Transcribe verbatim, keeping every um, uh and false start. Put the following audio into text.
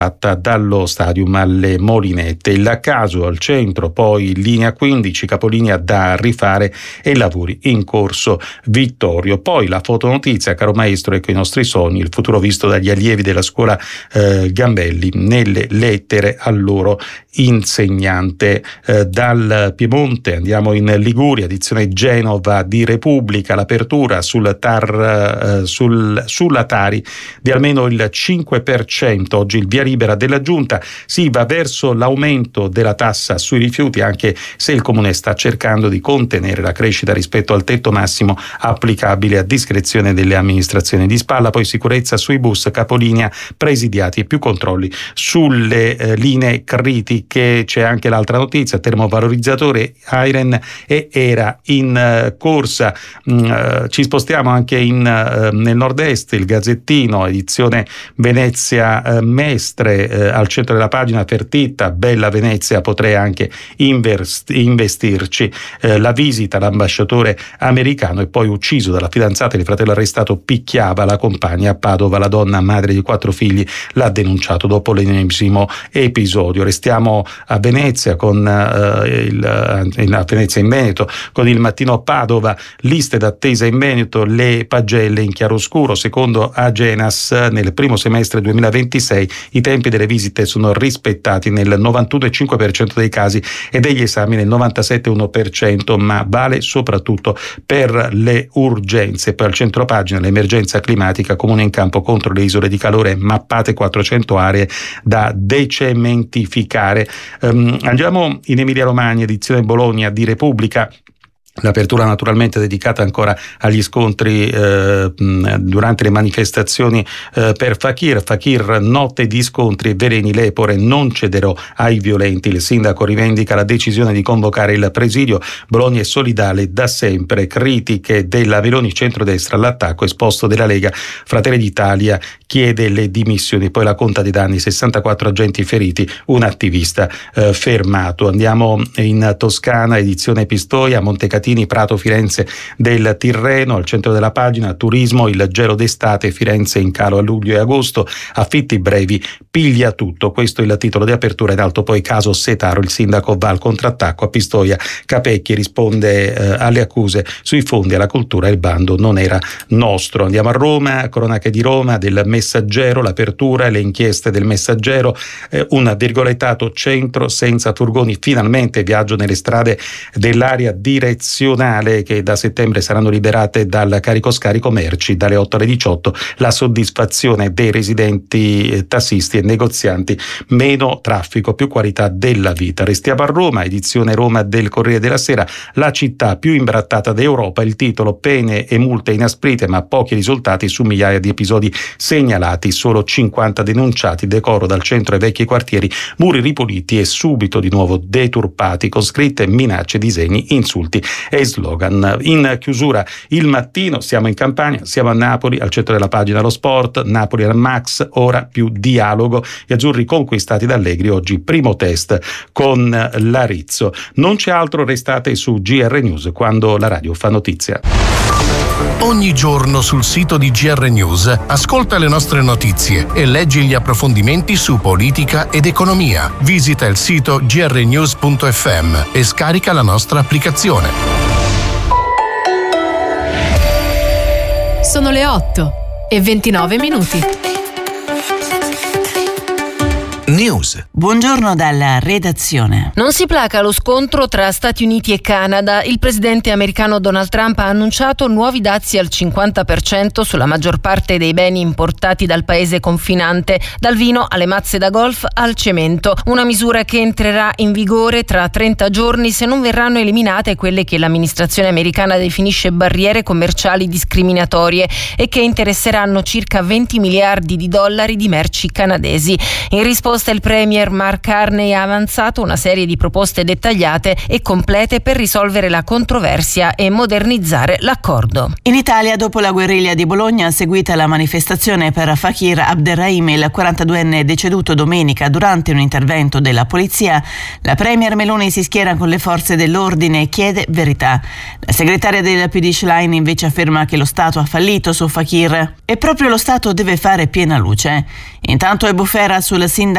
dallo stadium alle Molinette. Il caso al centro, poi linea quindici, capolinea da rifare e lavori in corso Vittorio. Poi la fotonotizia, caro maestro, ecco i nostri sogni, il futuro visto dagli allievi della scuola eh, Gambelli nelle lettere al loro insegnante. Eh, dal Piemonte andiamo in Liguria, edizione Genova di Repubblica, l'apertura sul tar, eh, sul, sulla Tari di almeno il cinque per cento. Oggi il via libera della Giunta, si va verso l'aumento della tassa sui rifiuti, anche se il Comune sta cercando di contenere la crescita rispetto al tetto massimo applicabile a discrezione delle amministrazioni. Di spalla poi sicurezza sui bus, capolinea presidiati e più controlli sulle eh, linee critiche. C'è anche l'altra notizia, termovalorizzatore Iren e era in uh, corsa. Mm, uh, ci spostiamo anche in, uh, nel nord-est, il Gazzettino, edizione Venezia uh, Mestre, uh, al centro della pagina Fertitta, bella Venezia, potrei anche invest- investirci. Uh, la visita all'ambasciatore americano e poi ucciso dalla fidanzata, il fratello arrestato picchiava la compagna a Padova, la donna madre di quattro figli l'ha denunciato dopo l'ennesimo episodio. Restiamo a Venezia con uh, il, uh, a Venezia in Veneto con il Mattino a Padova, liste d'attesa in Veneto, le pagelle in chiaroscuro. Secondo Agenas nel primo semestre duemilaventisei i tempi delle visite sono rispettati nel novantuno virgola cinque per cento dei casi e degli esami nel novantasette virgola uno per cento, ma vale soprattutto per le urgenze. Poi al centro pagina l'emergenza climatica, comune in campo contro le isole di calore, mappate quattrocento aree da decementificare. Um, andiamo in Emilia Romagna, edizione Bologna di Repubblica. L'apertura naturalmente dedicata ancora agli scontri eh, durante le manifestazioni eh, per Fakir. Fakir, notte di scontri e veleni, Lepore, non cederò ai violenti. Il sindaco rivendica la decisione di convocare il presidio. Bologna è solidale da sempre. Critiche della Meloni, centrodestra all'attacco esposto della Lega. Fratelli d'Italia chiede le dimissioni. Poi la conta dei danni, sessantaquattro agenti feriti, un attivista eh, fermato. Andiamo in Toscana, edizione Pistoia, Montecatini, Prato, Firenze del Tirreno. Al centro della pagina turismo, il gelo d'estate, Firenze in calo a luglio e agosto, affitti brevi, piglia tutto. Questo è il titolo di apertura. In alto poi caso Setaro, il sindaco va al contrattacco a Pistoia, Capecchi risponde eh, alle accuse sui fondi alla cultura, il bando non era nostro. Andiamo a Roma, cronache di Roma del Messaggero, l'apertura e le inchieste del Messaggero, eh, un virgolettato centro senza furgoni, finalmente viaggio nelle strade dell'area direzionale che da settembre saranno liberate dal carico scarico merci dalle otto alle diciotto, la soddisfazione dei residenti eh, tassisti e negozianti, meno traffico, più qualità della vita. Restiamo a Roma, edizione Roma del Corriere della Sera, la città più imbrattata d'Europa, il titolo pene e multe inasprite ma pochi risultati su migliaia di episodi segnalati, solo cinquanta denunciati, decoro dal centro ai vecchi quartieri, muri ripuliti e subito di nuovo deturpati con scritte, minacce, disegni, insulti e slogan. In chiusura il Mattino, siamo in Campania, siamo a Napoli, al centro della pagina lo sport, Napoli al Max, ora più dialogo, gli azzurri conquistati da Allegri, oggi primo test con l'Arizzo. Non c'è altro, restate su G R News quando la radio fa notizia. Ogni giorno sul sito di G R News ascolta le nostre notizie e leggi gli approfondimenti su politica ed economia. Visita il sito g r news punto f m e scarica la nostra applicazione. Sono le otto e ventinove minuti. News. Buongiorno dalla redazione. Non si placa lo scontro tra Stati Uniti e Canada. Il presidente americano Donald Trump ha annunciato nuovi dazi al cinquanta per cento sulla maggior parte dei beni importati dal paese confinante, dal vino alle mazze da golf al cemento. Una misura che entrerà in vigore tra trenta giorni se non verranno eliminate quelle che l'amministrazione americana definisce barriere commerciali discriminatorie e che interesseranno circa venti miliardi di dollari di merci canadesi. In risposta il premier Mark Carney ha avanzato una serie di proposte dettagliate e complete per risolvere la controversia e modernizzare l'accordo. In Italia, dopo la guerriglia di Bologna, seguita la manifestazione per Fakir Abderrahim, il quarantaduenne deceduto domenica durante un intervento della polizia, la premier Meloni si schiera con le forze dell'ordine e chiede verità. La segretaria del P D Schlein invece afferma che lo Stato ha fallito su Fakir e proprio lo Stato deve fare piena luce. Intanto è bufera sul sindaco